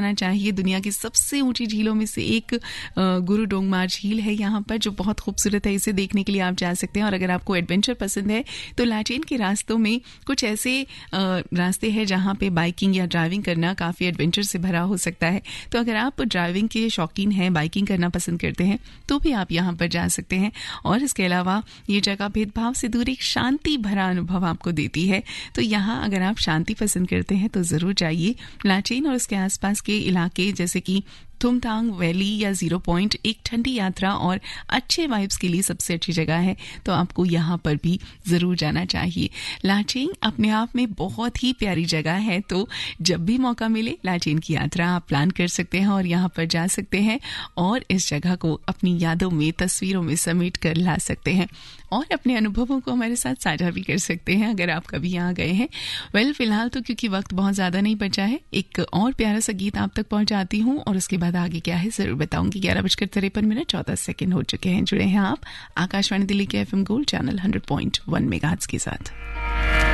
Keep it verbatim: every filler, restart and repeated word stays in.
जाना चाहिए। दुनिया की सबसे ऊंची झीलों में से एक गुरु डोंगमार झील है यहाँ पर, जो बहुत खूबसूरत है। इसे देखने के लिए आप जा सकते हैं। और अगर आपको एडवेंचर पसंद है तो लाचेन के रास्तों में कुछ ऐसे रास्ते हैं जहाँ पे बाइकिंग या ड्राइविंग करना काफ़ी एडवेंचर से भरा हो सकता है। तो अगर आप ड्राइविंग के शौकीन हैं, बाइकिंग करना पसंद करते हैं, तो भी आप यहाँ पर जा सकते हैं। और इसके अलावा ये जगह भेदभाव से दूर एक शांति भरा अनुभव आपको देती है। तो यहाँ अगर आप शांति पसंद करते हैं तो ज़रूर जाइए। लाचेन और उसके आसपास के इलाके जैसे कि थुमथांग वैली या जीरो पॉइंट एक ठंडी यात्रा और अच्छे वाइब्स के लिए सबसे अच्छी जगह है। तो आपको यहाँ पर भी ज़रूर जाना चाहिए। लाचेन अपने आप में बहुत ही प्यारी जगह है। तो जब भी मौका मिले लाचेन की यात्रा आप प्लान कर सकते हैं और यहाँ पर जा सकते हैं और इस जगह को अपनी यादों में, तस्वीरों में समेट कर ला सकते हैं और अपने अनुभवों को हमारे साथ साझा भी कर सकते हैं अगर आप कभी यहाँ गए हैं। वेल फिलहाल तो क्योंकि वक्त बहुत ज़्यादा नहीं बचा है, एक और प्यारा सा गीत आप तक पहुँचाती हूँ और उसके बाद आगे क्या है ज़रूर बताऊंगी। ग्यारह बजकर तिरपन मिनट चौदह सेकेंड हो चुके हैं। जुड़े हैं आप आकाशवाणी दिल्ली के F M gold channel hundred point one megahertz के साथ।